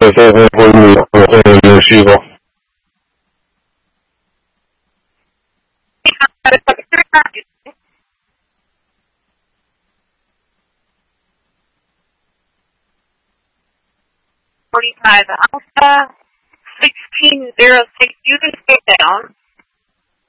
è uscito. Alpha 1606. You can stay down.